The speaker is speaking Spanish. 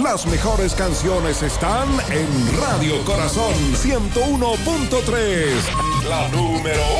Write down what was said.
Las mejores canciones están en Radio Corazón 101.3, la número